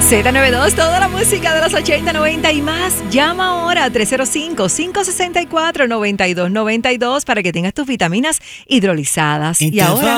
Z92, toda la música de los 80, 90 y más. Llama ahora a 305-564-9292 para que tengas tus vitaminas hidrolizadas. Y ahora